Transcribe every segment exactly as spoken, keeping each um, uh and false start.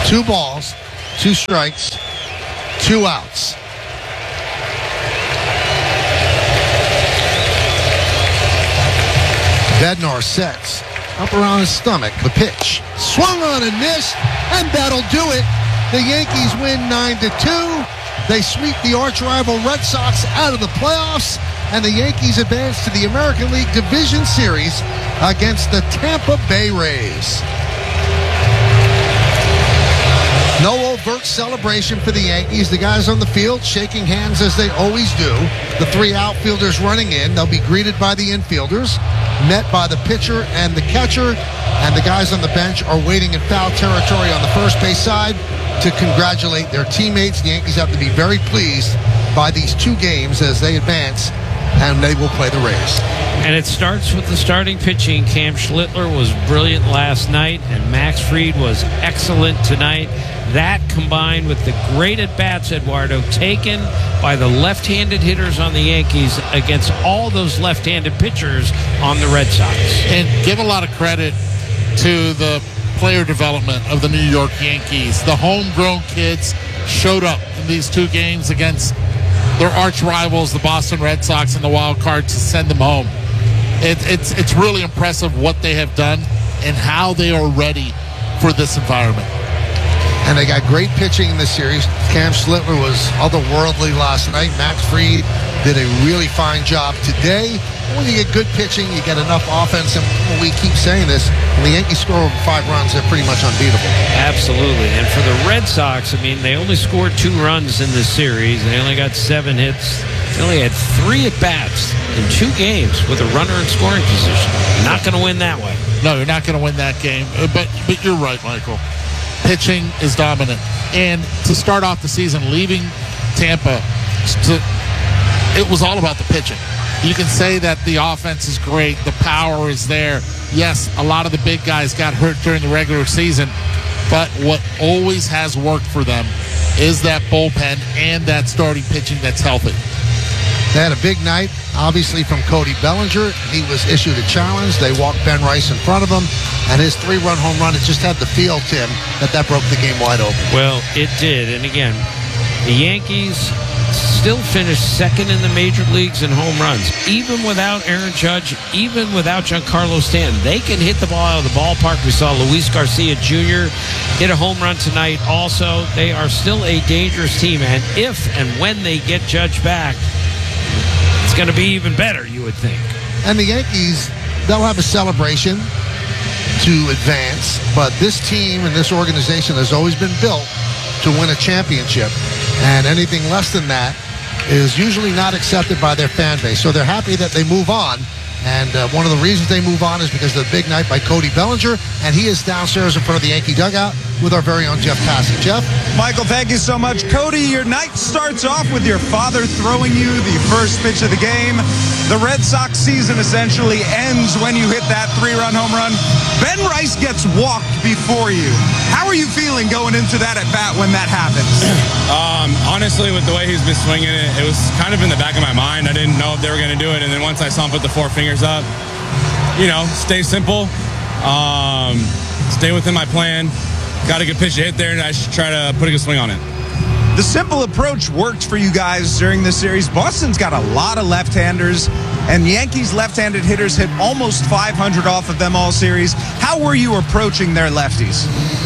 Two balls, two strikes, two outs. Bednar sets. Up around his stomach. The pitch. Swung on and missed, and that'll do it. The Yankees win nine to two. They sweep the arch-rival Red Sox out of the playoffs, and the Yankees advance to the American League Division Series against the Tampa Bay Rays. No overt celebration for the Yankees. The guys on the field shaking hands as they always do. The three outfielders running in. They'll be greeted by the infielders, met by the pitcher and the catcher, and the guys on the bench are waiting in foul territory on the first base side to congratulate their teammates. The Yankees have to be very pleased by these two games as they advance, and they will play the Rays. And it starts with the starting pitching. Cam Schlittler was brilliant last night, and Max Fried was excellent tonight. That combined with the great at-bats, Eduardo, taken by the left-handed hitters on the Yankees against all those left-handed pitchers on the Red Sox. And give a lot of credit to the player development of the New York Yankees. The homegrown kids showed up in these two games against their arch rivals, the Boston Red Sox, and the wild card to send them home. It, it's, it's really impressive what they have done and how they are ready for this environment. And they got great pitching in this series. Cam Schlittler was otherworldly last night. Max Fried did a really fine job today. When you get good pitching, you get enough offense. And we keep saying this, when the Yankees score over five runs, they're pretty much unbeatable. Absolutely. And for the Red Sox, I mean, they only scored two runs in this series. They only got seven hits. They only had three at-bats in two games with a runner in scoring position. You're not going to win that way. No, you're not going to win that game. But, but you're right, Michael. Pitching is dominant. And to start off the season, leaving Tampa, to, it was all about the pitching. You can say that the offense is great, the power is there. Yes, a lot of the big guys got hurt during the regular season, but what always has worked for them is that bullpen and that starting pitching that's healthy. They had a big night, obviously, from Cody Bellinger. He was issued a challenge. They walked Ben Rice in front of him, and his three-run home run, it just had the feel, Tim, that that broke the game wide open. Well, it did. And again, the Yankees still finished second in the major leagues in home runs. Even without Aaron Judge, even without Giancarlo Stanton, they can hit the ball out of the ballpark. We saw Luis Garcia Junior hit a home run tonight also. They are still a dangerous team, and if and when they get Judge back, it's going to be even better, you would think. And the Yankees, they'll have a celebration to advance, but this team and this organization has always been built to win a championship, and anything less than that is usually not accepted by their fan base. So they're happy that they move on, and uh, one of the reasons they move on is because of the big night by Cody Bellinger, and he is downstairs in front of the Yankee dugout with our very own Jeff Passy. Jeff? Michael, thank you so much. Cody, your night starts off with your father throwing you the first pitch of the game. The Red Sox season essentially ends when you hit that three-run home run. Ben Rice gets walked before you. How are you feeling going into that at-bat when that happens? Um, honestly, with the way he's been swinging it, it was kind of in the back of my mind. I didn't know if they were going to do it, and then once I saw him put the four fingers up, you know, stay simple, um, stay within my plan. Got a good pitch to hit there, and I should try to put a good swing on it. The simple approach worked for you guys during this series. Boston's got a lot of left-handers, and Yankees left-handed hitters hit almost five hundred off of them all series. How were you approaching their lefties?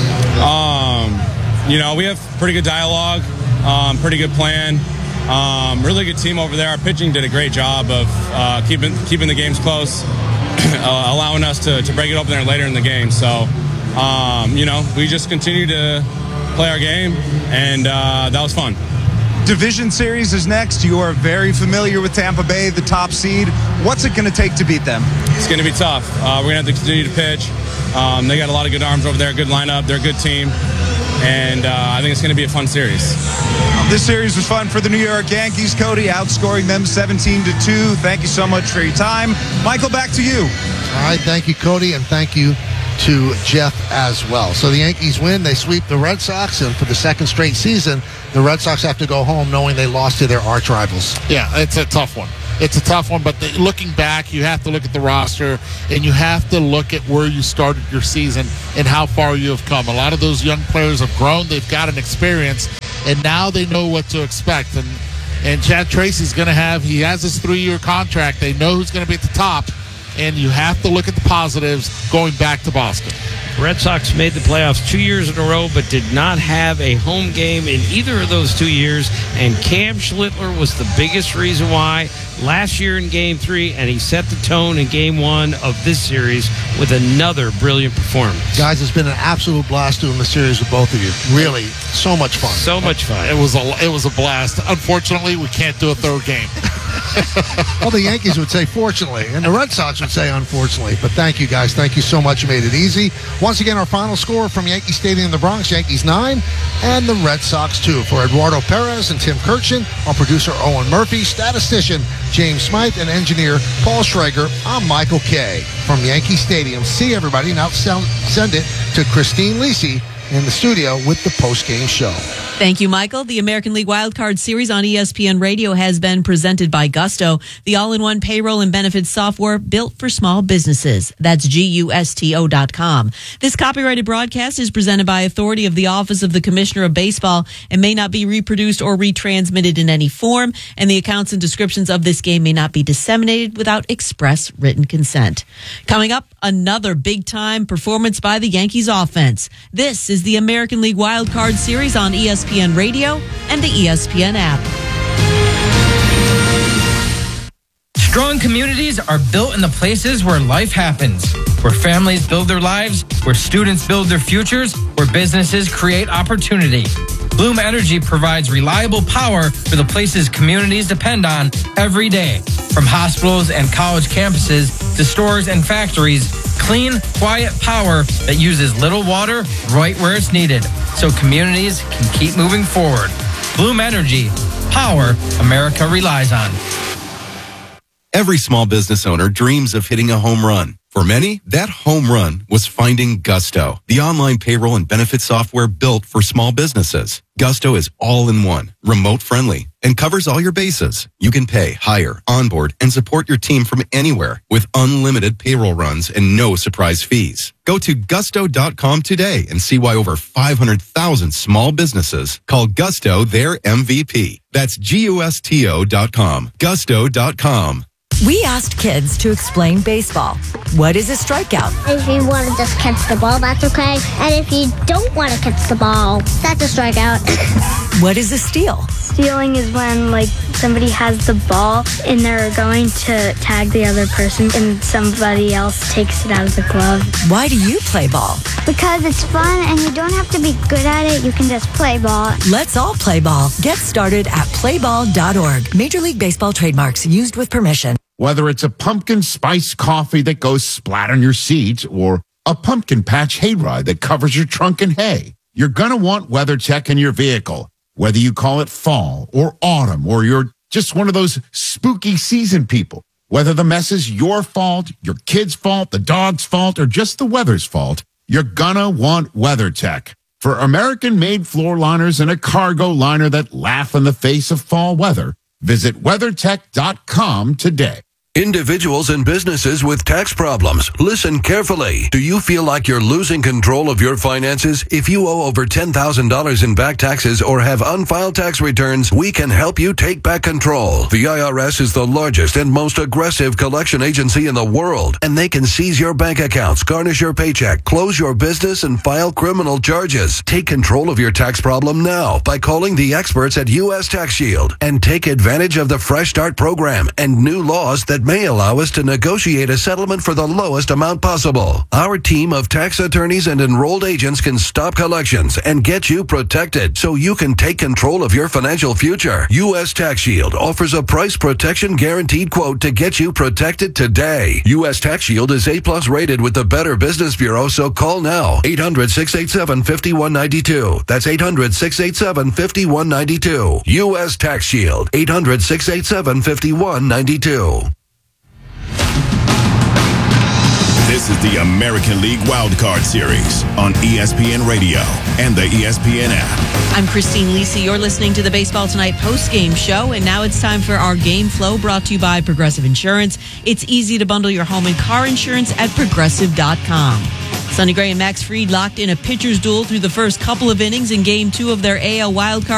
Um, you know, we have pretty good dialogue, um, pretty good plan, um, really good team over there. Our pitching did a great job of uh, keeping keeping the games close, uh, allowing us to, to break it open there later in the game. So, um, you know, we just continue to play our game, and uh, that was fun. Division series is next. You are very familiar with Tampa Bay, the top seed. What's it going to take to beat them? It's going to be tough. Uh, we're going to have to continue to pitch. Um, they got a lot of good arms over there, good lineup. They're a good team, and uh, I think it's going to be a fun series. This series was fun for the New York Yankees. Cody outscoring them seventeen to two. Thank you so much for your time. Michael, back to you. All right, thank you, Cody, and thank you to Jeff as well. So the Yankees win. They sweep the Red Sox, and for the second straight season, the Red Sox have to go home knowing they lost to their arch rivals. Yeah, it's a tough one. it's a tough one, but the, looking back, you have to look at the roster, and you have to look at where you started your season and how far you have come. A lot of those young players have grown. They've got an experience, and now they know what to expect. And and Chad Tracy's going to have, he has his three-year contract. They know who's going to be at the top, and you have to look at the positives going back to Boston. Red Sox made the playoffs two years in a row, but did not have a home game in either of those two years. And Cam Schlittler was the biggest reason why last year in Game Three, and he set the tone in Game One of this series with another brilliant performance. Guys, it's been an absolute blast doing the series with both of you. Really, so much fun. So much fun. It was a it was a blast. Unfortunately, we can't do a third game. Well, the Yankees would say fortunately, and the Red Sox would say unfortunately. But thank you, guys. Thank you so much. You made it easy. Once again, our final score from Yankee Stadium in the Bronx, Yankees nine and the Red Sox two. For Eduardo Perez and Tim Kirchin, our producer Owen Murphy, statistician James Smythe, and engineer Paul Schrager, I'm Michael Kay from Yankee Stadium. See everybody. Now send it to Christine Lisi in the studio with the post-game show. Thank you, Michael. The American League Wildcard Series on E S P N Radio has been presented by Gusto, the all-in-one payroll and benefits software built for small businesses. That's G U S T O dot com. This copyrighted broadcast is presented by authority of the Office of the Commissioner of Baseball and may not be reproduced or retransmitted in any form, and the accounts and descriptions of this game may not be disseminated without express written consent. Coming up, another big-time performance by the Yankees offense. This is the American League Wildcard Series on E S P N Radio and the E S P N app. Strong communities are built in the places where life happens, where families build their lives, where students build their futures, where businesses create opportunity. Bloom Energy provides reliable power for the places communities depend on every day. From hospitals and college campuses to stores and factories, clean, quiet power that uses little water right where it's needed, so communities can keep moving forward. Bloom Energy, power America relies on. Every small business owner dreams of hitting a home run. For many, that home run was finding Gusto, the online payroll and benefit software built for small businesses. Gusto is all-in-one, remote-friendly, and covers all your bases. You can pay, hire, onboard, and support your team from anywhere with unlimited payroll runs and no surprise fees. Go to gusto dot com today and see why over five hundred thousand small businesses call Gusto their M V P. That's G U S T O dot com. gusto dot com. We asked kids to explain baseball. What is a strikeout? If you want to just catch the ball, that's okay. And if you don't want to catch the ball, that's a strikeout. What is a steal? Stealing is when, like, somebody has the ball and they're going to tag the other person and somebody else takes it out of the glove. Why do you play ball? Because it's fun and you don't have to be good at it. You can just play ball. Let's all play ball. Get started at play ball dot org. Major League Baseball trademarks used with permission. Whether it's a pumpkin spice coffee that goes splat on your seat or a pumpkin patch hayride that covers your trunk in hay, you're going to want WeatherTech in your vehicle. Whether you call it fall or autumn or you're just one of those spooky season people, whether the mess is your fault, your kid's fault, the dog's fault, or just the weather's fault, you're going to want WeatherTech. For American-made floor liners and a cargo liner that laugh in the face of fall weather, visit WeatherTech dot com today. Individuals and businesses with tax problems, listen carefully. Do you feel like you're losing control of your finances? If you owe over ten thousand dollars in back taxes or have unfiled tax returns, we can help you take back control. The I R S is the largest and most aggressive collection agency in the world, and they can seize your bank accounts, garnish your paycheck, close your business, and file criminal charges. Take control of your tax problem now by calling the experts at U S Tax Shield and take advantage of the Fresh Start program and new laws that may allow us to negotiate a settlement for the lowest amount possible. Our team of tax attorneys and enrolled agents can stop collections and get you protected so you can take control of your financial future. U S Tax Shield offers a price protection guaranteed quote to get you protected today. U S Tax Shield is A plus rated with the Better Business Bureau, so call now. eight hundred, six eight seven, five one nine two. That's eight hundred, six eight seven, five one nine two. U S Tax Shield. eight hundred, six eight seven, five one nine two. This is the American League Wildcard Series on E S P N Radio and the E S P N app. I'm Christine Lisi. You're listening to the Baseball Tonight post-game show, and now it's time for our Game Flow, brought to you by Progressive Insurance. It's easy to bundle your home and car insurance at Progressive dot com. Sonny Gray and Max Fried locked in a pitcher's duel through the first couple of innings in Game two of their A L Wildcard